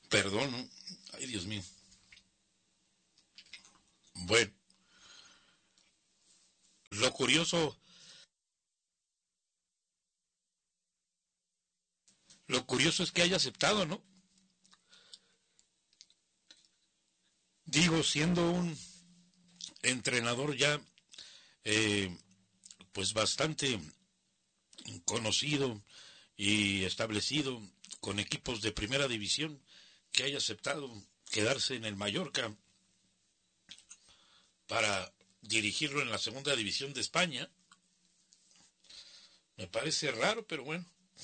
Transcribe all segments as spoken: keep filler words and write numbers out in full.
Perdón, ¿no? Ay, Dios mío. Bueno, lo curioso, lo curioso es que haya aceptado, ¿no? Digo, siendo un entrenador ya, eh, pues bastante conocido y establecido con equipos de primera división, que haya aceptado quedarse en el Mallorca para dirigirlo en la segunda división de España. Me parece raro, pero bueno,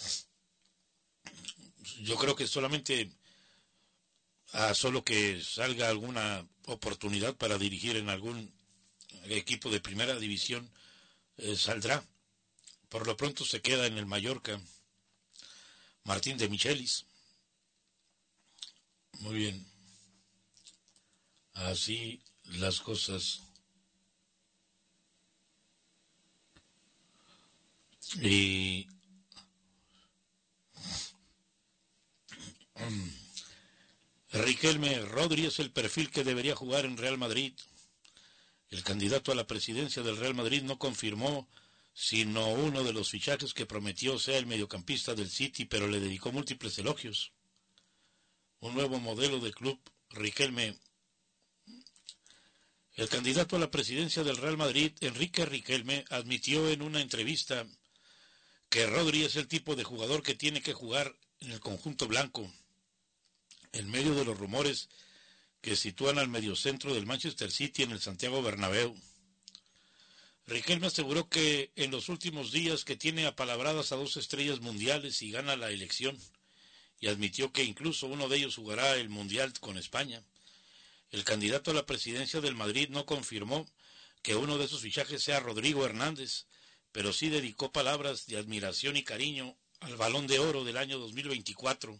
yo creo que solamente a solo que salga alguna oportunidad para dirigir en algún equipo de primera división, eh, saldrá. Por lo pronto se queda en el Mallorca Martín de Michelis. Muy bien, así las cosas. Y um, Riquelme, Rodri es el perfil que debería jugar en Real Madrid. El candidato a la presidencia del Real Madrid no confirmó sino uno de los fichajes que prometió sea el mediocampista del City, pero le dedicó múltiples elogios. Un nuevo modelo de club, Riquelme. El candidato a la presidencia del Real Madrid, Enrique Riquelme, admitió en una entrevista que Rodri es el tipo de jugador que tiene que jugar en el conjunto blanco, en medio de los rumores que sitúan al mediocentro del Manchester City en el Santiago Bernabéu. Riquelme aseguró que en los últimos días que tiene apalabradas a dos estrellas mundiales y gana la elección, y admitió que incluso uno de ellos jugará el Mundial con España. El candidato a la presidencia del Madrid no confirmó que uno de sus fichajes sea Rodrigo Hernández, pero sí dedicó palabras de admiración y cariño al Balón de Oro del año dos mil veinticuatro.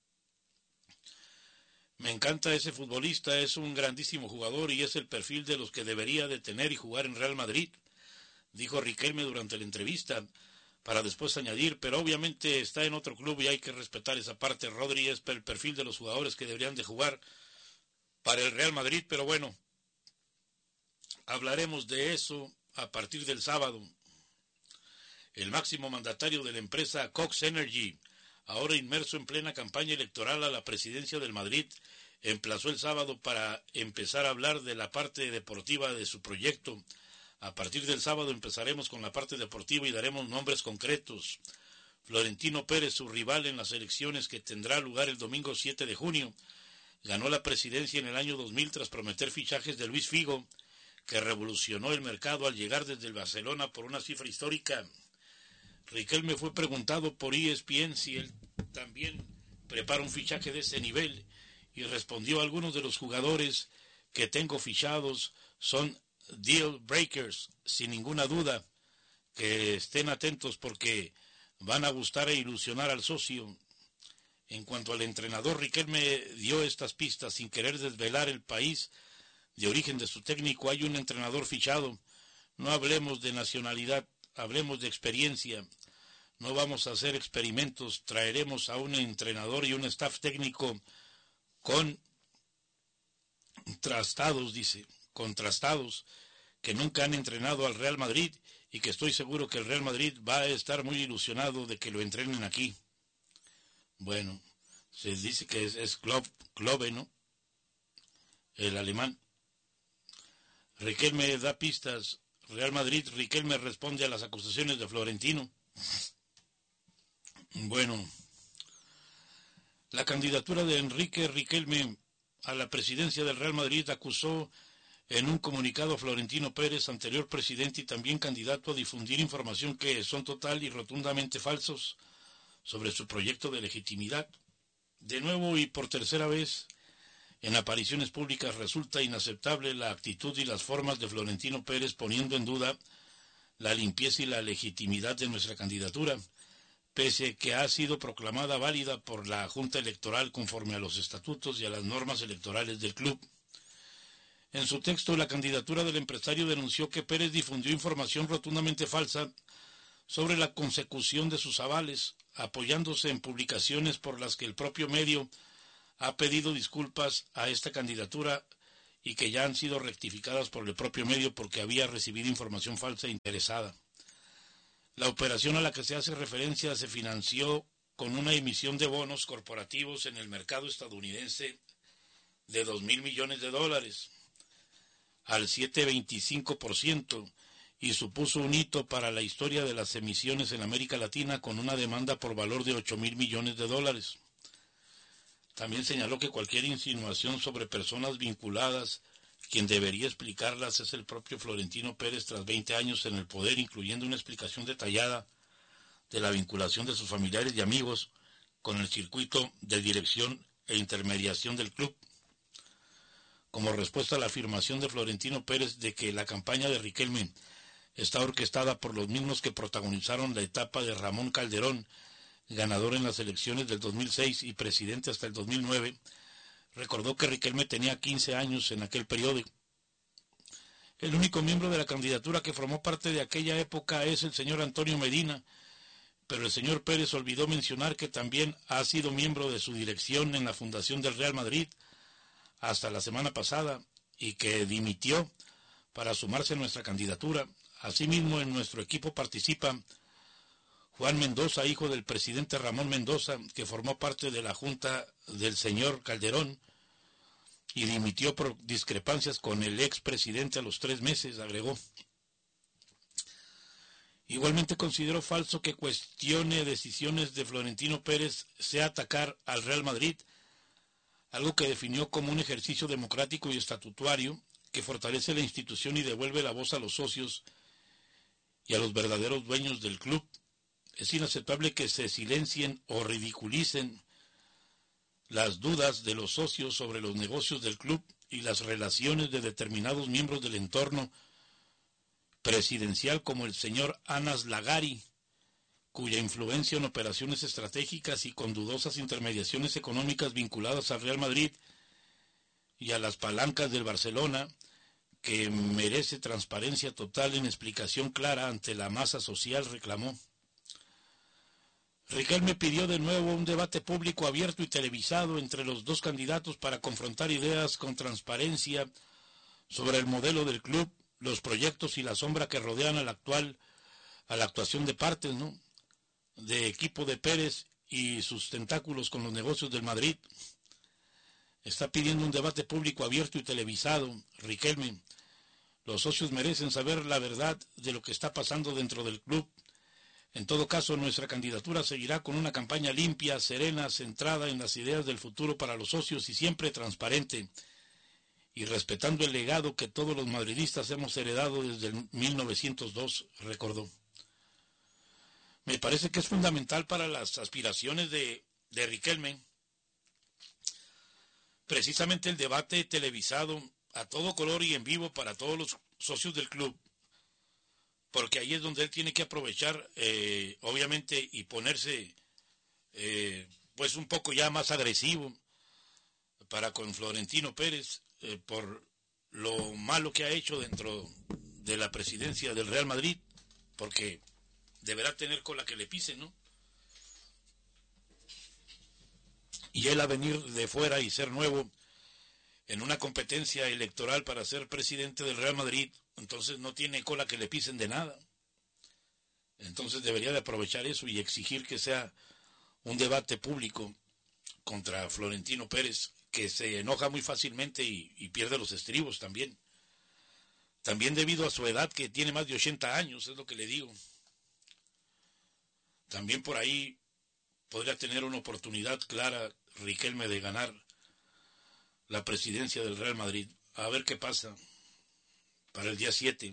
Me encanta ese futbolista, es un grandísimo jugador y es el perfil de los que debería de tener y jugar en Real Madrid, dijo Riquelme durante la entrevista, para después añadir, pero obviamente está en otro club y hay que respetar esa parte. Rodri es el perfil de los jugadores que deberían de jugar para el Real Madrid, pero bueno, hablaremos de eso a partir del sábado. El máximo mandatario de la empresa Cox Energy, ahora inmerso en plena campaña electoral a la presidencia del Madrid, emplazó el sábado para empezar a hablar de la parte deportiva de su proyecto. A partir del sábado empezaremos con la parte deportiva y daremos nombres concretos. Florentino Pérez, su rival en las elecciones que tendrá lugar el domingo siete de junio, ganó la presidencia en el año dos mil tras prometer fichajes de Luis Figo, que revolucionó el mercado al llegar desde el Barcelona por una cifra histórica. Riquelme fue preguntado por E S P N si él también prepara un fichaje de ese nivel y respondió: algunos de los jugadores que tengo fichados son deal breakers, sin ninguna duda, que estén atentos porque van a gustar e ilusionar al socio. En cuanto al entrenador, Riquelme dio estas pistas sin querer desvelar el país de origen de su técnico. Hay un entrenador fichado, no hablemos de nacionalidad, hablemos de experiencia. No vamos a hacer experimentos, traeremos a un entrenador y un staff técnico con contrastados, dice, contrastados, que nunca han entrenado al Real Madrid y que estoy seguro que el Real Madrid va a estar muy ilusionado de que lo entrenen aquí. Bueno, se dice que es, es Klopp, Klopp, ¿no? El alemán. Riquelme da pistas. Real Madrid, Riquelme responde a las acusaciones de Florentino. Bueno, la candidatura de Enrique Riquelme a la presidencia del Real Madrid acusó en un comunicado a Florentino Pérez, anterior presidente y también candidato, a difundir información que son total y rotundamente falsos sobre su proyecto de legitimidad. De nuevo y por tercera vez, en apariciones públicas resulta inaceptable la actitud y las formas de Florentino Pérez, poniendo en duda la limpieza y la legitimidad de nuestra candidatura, pese que ha sido proclamada válida por la Junta Electoral conforme a los estatutos y a las normas electorales del club. En su texto, la candidatura del empresario denunció que Pérez difundió información rotundamente falsa sobre la consecución de sus avales, apoyándose en publicaciones por las que el propio medio ha pedido disculpas a esta candidatura y que ya han sido rectificadas por el propio medio porque había recibido información falsa e interesada. La operación a la que se hace referencia se financió con una emisión de bonos corporativos en el mercado estadounidense de dos mil millones de dólares al siete punto veinticinco por ciento y supuso un hito para la historia de las emisiones en América Latina con una demanda por valor de ocho mil millones de dólares. También señaló que cualquier insinuación sobre personas vinculadas, quien debería explicarlas es el propio Florentino Pérez tras veinte años en el poder, incluyendo una explicación detallada de la vinculación de sus familiares y amigos con el circuito de dirección e intermediación del club. Como respuesta a la afirmación de Florentino Pérez de que la campaña de Riquelme está orquestada por los mismos que protagonizaron la etapa de Ramón Calderón, ganador en las elecciones del dos mil seis y presidente hasta el dos mil nueve, recordó que Riquelme tenía quince años en aquel periodo. El único miembro de la candidatura que formó parte de aquella época es el señor Antonio Medina, pero el señor Pérez olvidó mencionar que también ha sido miembro de su dirección en la fundación del Real Madrid hasta la semana pasada y que dimitió para sumarse a nuestra candidatura. Asimismo, en nuestro equipo participa Juan Mendoza, hijo del presidente Ramón Mendoza, que formó parte de la junta del señor Calderón y dimitió por discrepancias con el expresidente a los tres meses, agregó. Igualmente consideró falso que cuestione decisiones de Florentino Pérez sea atacar al Real Madrid, algo que definió como un ejercicio democrático y estatutario que fortalece la institución y devuelve la voz a los socios y a los verdaderos dueños del club. Es inaceptable que se silencien o ridiculicen las dudas de los socios sobre los negocios del club y las relaciones de determinados miembros del entorno presidencial como el señor Anas Lagari, cuya influencia en operaciones estratégicas y con dudosas intermediaciones económicas vinculadas al Real Madrid y a las palancas del Barcelona, que merece transparencia total en explicación clara ante la masa social, reclamó. Riquelme pidió de nuevo un debate público abierto y televisado entre los dos candidatos para confrontar ideas con transparencia sobre el modelo del club, los proyectos y la sombra que rodean al actual, a la actuación de partes, ¿no?, de equipo de Pérez y sus tentáculos con los negocios del Madrid. Está pidiendo un debate público abierto y televisado, Riquelme. Los socios merecen saber la verdad de lo que está pasando dentro del club. En todo caso, nuestra candidatura seguirá con una campaña limpia, serena, centrada en las ideas del futuro para los socios y siempre transparente, y respetando el legado que todos los madridistas hemos heredado desde el mil novecientos dos, recordó. Me parece que es fundamental para las aspiraciones de, de Riquelme precisamente el debate televisado a todo color y en vivo para todos los socios del club, porque ahí es donde él tiene que aprovechar, eh, obviamente, y ponerse eh, pues un poco ya más agresivo para con Florentino Pérez eh, por lo malo que ha hecho dentro de la presidencia del Real Madrid, porque deberá tener cola que le pisen, ¿no? Y él a venir de fuera y ser nuevo en una competencia electoral para ser presidente del Real Madrid, entonces no tiene cola que le pisen de nada. Entonces debería de aprovechar eso y exigir que sea un debate público contra Florentino Pérez, que se enoja muy fácilmente y, y pierde los estribos también. También debido a su edad, que tiene más de ochenta años, es lo que le digo. También por ahí podría tener una oportunidad clara Riquelme de ganar la presidencia del Real Madrid. A ver qué pasa para el día siete.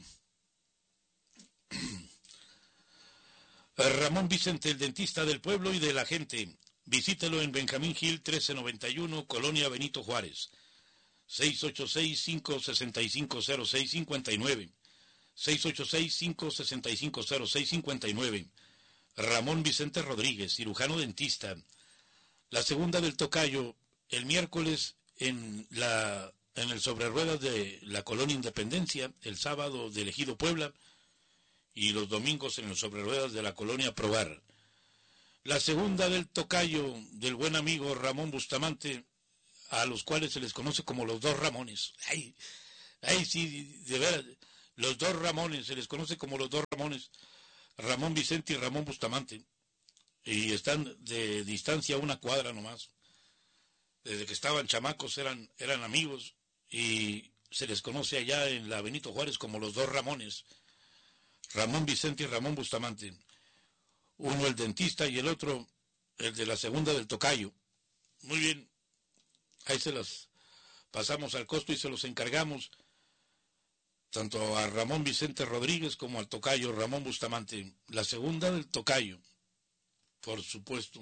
Ramón Vicente, el dentista del pueblo y de la gente. Visítelo en Benjamín Gil trece noventa y uno, Colonia Benito Juárez. seis ocho seis, cinco seis cinco, cero seis cinco nueve. seis ocho seis, cinco seis cinco, cero seis cinco nueve. Ramón Vicente Rodríguez, cirujano dentista. La segunda del tocayo, el miércoles en la en el sobre ruedas de la Colonia Independencia, el sábado del Ejido Puebla y los domingos en el sobre ruedas de la Colonia Provar. La segunda del tocayo del buen amigo Ramón Bustamante a los cuales se les conoce como los dos Ramones. Ay, ay, sí, de veras, los dos Ramones, se les conoce como los dos Ramones, Ramón Vicente y Ramón Bustamante, y están de distancia una cuadra nomás. Desde que estaban chamacos eran, eran amigos, y se les conoce allá en la Benito Juárez como los dos Ramones, Ramón Vicente y Ramón Bustamante. Uno el dentista y el otro el de la segunda del tocayo. Muy bien, ahí se las pasamos al costo y se los encargamos tanto a Ramón Vicente Rodríguez como al tocayo Ramón Bustamante. La segunda del tocayo, por supuesto.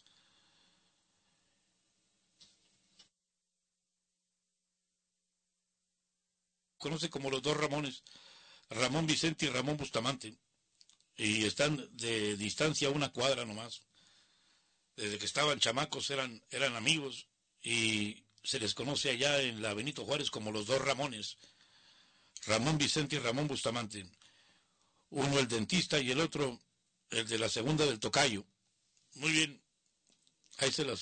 Conoce como los dos Ramones, Ramón Vicente y Ramón Bustamante, y están de distancia una cuadra nomás. Desde que estaban chamacos eran, eran amigos, y se les conoce allá en la Benito Juárez como los dos Ramones, Ramón Vicente y Ramón Bustamante. Uno el dentista y el otro el de la segunda del tocayo. Muy bien, ahí se las